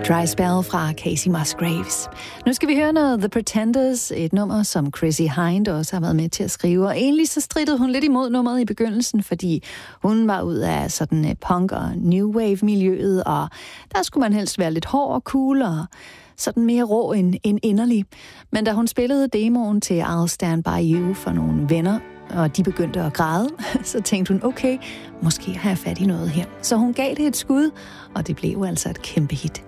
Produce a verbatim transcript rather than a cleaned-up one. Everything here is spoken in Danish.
Dry Spell fra Casey Musgraves. Nu skal vi høre noget The Pretenders, et nummer, som Chrissy Hind også har været med til at skrive. Og egentlig så strittede hun lidt imod nummeret i begyndelsen, fordi hun var ud af sådan punk- og new wave-miljøet, og der skulle man helst være lidt hård og cool og sådan mere rå end, end inderlig. Men da hun spillede demoen til I'll Stand By You for nogle venner, og de begyndte at græde, så tænkte hun, okay, måske har jeg fat i noget her. Så hun gav det et skud, og det blev altså et kæmpe hit.